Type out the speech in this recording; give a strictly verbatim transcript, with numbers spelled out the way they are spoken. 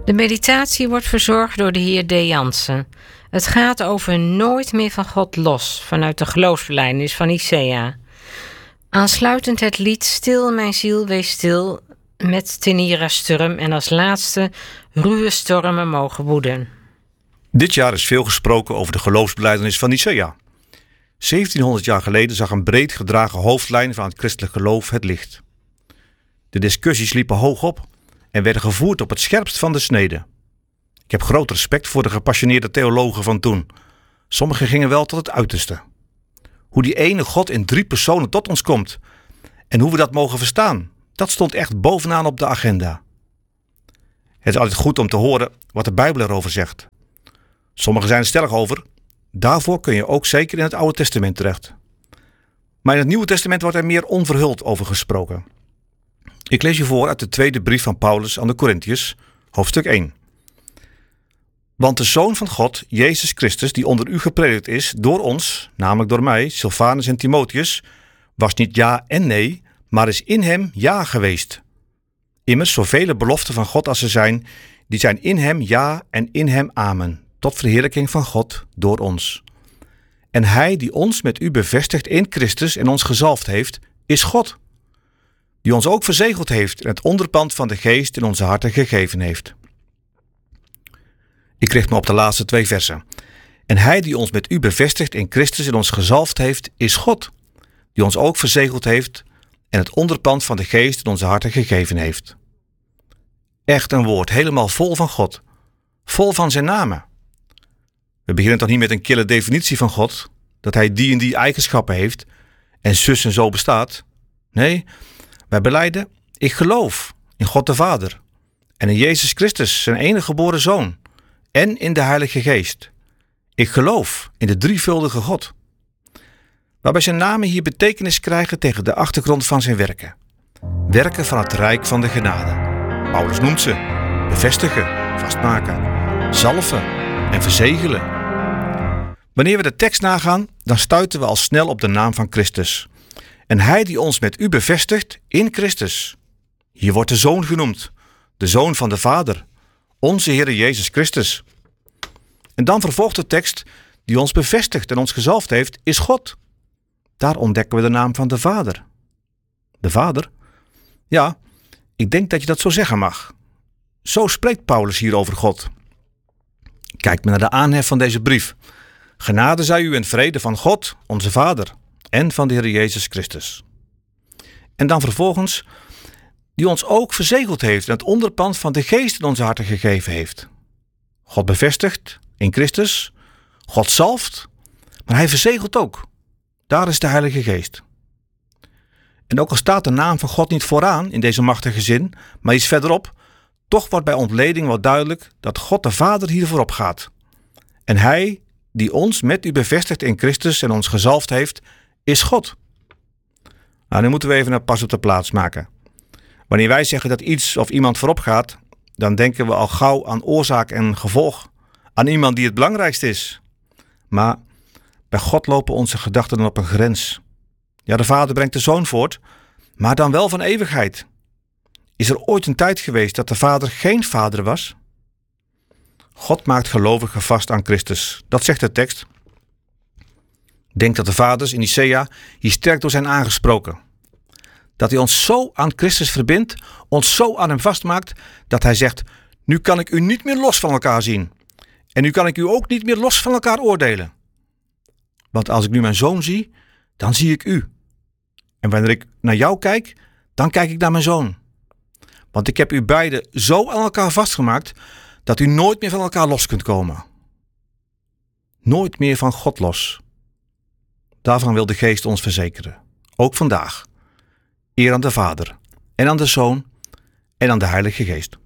De meditatie wordt verzorgd door de heer D. Jansen. Het gaat over nooit meer van God los, vanuit de geloofsbelijdenis van Nicea. Aansluitend het lied Stil mijn ziel, wees stil, met Tenira Sturm en als laatste Ruwe stormen mogen woeden. Dit jaar is veel gesproken over de geloofsbelijdenis van Nicea. zeventienhonderd jaar geleden zag een breed gedragen hoofdlijn van het christelijk geloof het licht. De discussies liepen hoog op en werden gevoerd op het scherpst van de snede. Ik heb groot respect voor de gepassioneerde theologen van toen. Sommigen gingen wel tot het uiterste. Hoe die ene God in drie personen tot ons komt en hoe we dat mogen verstaan, dat stond echt bovenaan op de agenda. Het is altijd goed om te horen wat de Bijbel erover zegt. Sommigen zijn er stellig over. Daarvoor kun je ook zeker in het Oude Testament terecht. Maar in het Nieuwe Testament wordt er meer onverhuld over gesproken. Ik lees je voor uit de tweede brief van Paulus aan de Korintiërs, hoofdstuk één. Want de Zoon van God, Jezus Christus, die onder u gepredikt is, door ons, namelijk door mij, Silvanus en Timotheus, was niet ja en nee, maar is in hem ja geweest. Immers, zoveel beloften van God als er zijn, die zijn in hem ja en in hem amen, tot verheerlijking van God door ons. En hij die ons met u bevestigt in Christus en ons gezalfd heeft, is God, die ons ook verzegeld heeft en het onderpand van de geest in onze harten gegeven heeft. Ik richt me op de laatste twee versen. En hij die ons met u bevestigt in Christus en ons gezalfd heeft, is God, die ons ook verzegeld heeft en het onderpand van de geest in onze harten gegeven heeft. Echt een woord, helemaal vol van God, vol van zijn namen. We beginnen toch niet met een kille definitie van God, dat hij die en die eigenschappen heeft en zus en zo bestaat. Nee, wij belijden, ik geloof in God de Vader en in Jezus Christus, zijn enige geboren Zoon, en in de Heilige Geest. Ik geloof in de drievuldige God. Waarbij zijn namen hier betekenis krijgen tegen de achtergrond van zijn werken. Werken van het rijk van de genade. Paulus noemt ze bevestigen, vastmaken, zalven en verzegelen. Wanneer we de tekst nagaan, dan stuiten we al snel op de naam van Christus. En hij die ons met u bevestigt in Christus. Hier wordt de Zoon genoemd, de Zoon van de Vader, onze Heere Jezus Christus. En dan vervolgt de tekst, die ons bevestigt en ons gezalfd heeft, is God. Daar ontdekken we de naam van de Vader. De Vader? Ja, ik denk dat je dat zo zeggen mag. Zo spreekt Paulus hier over God. Kijk maar naar de aanhef van deze brief. Genade zij u en vrede van God, onze Vader, en van de Heer Jezus Christus. En dan vervolgens, die ons ook verzegeld heeft en het onderpand van de geest in onze harten gegeven heeft. God bevestigt in Christus, God zalft, maar hij verzegelt ook. Daar is de Heilige Geest. En ook al staat de naam van God niet vooraan in deze machtige zin, maar iets verderop, toch wordt bij ontleding wel duidelijk dat God de Vader hier voorop gaat. En hij, die ons met u bevestigt in Christus en ons gezalfd heeft, is God. Nou, nu moeten we even een pas op de plaats maken. Wanneer wij zeggen dat iets of iemand voorop gaat, dan denken we al gauw aan oorzaak en gevolg, aan iemand die het belangrijkste is. Maar bij God lopen onze gedachten dan op een grens. Ja, de Vader brengt de Zoon voort, maar dan wel van eeuwigheid. Is er ooit een tijd geweest dat de Vader geen Vader was? God maakt gelovigen vast aan Christus. Dat zegt de tekst. Denk dat de vaders in Nicea hier sterk door zijn aangesproken. Dat hij ons zo aan Christus verbindt, ons zo aan hem vastmaakt, dat hij zegt, nu kan ik u niet meer los van elkaar zien. En nu kan ik u ook niet meer los van elkaar oordelen. Want als ik nu mijn zoon zie, dan zie ik u. En wanneer ik naar jou kijk, dan kijk ik naar mijn zoon. Want ik heb u beiden zo aan elkaar vastgemaakt, dat u nooit meer van elkaar los kunt komen. Nooit meer van God los. Daarvan wil de Geest ons verzekeren. Ook vandaag. Eer aan de Vader en aan de Zoon en aan de Heilige Geest.